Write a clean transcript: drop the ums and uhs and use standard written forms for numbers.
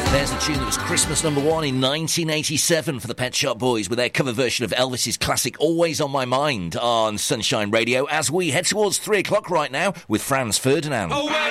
There's a tune that was Christmas #1 in 1987 for the Pet Shop Boys with their cover version of Elvis's classic Always on My Mind on Sunshine Radio as we head towards 3 o'clock right now with Franz Ferdinand.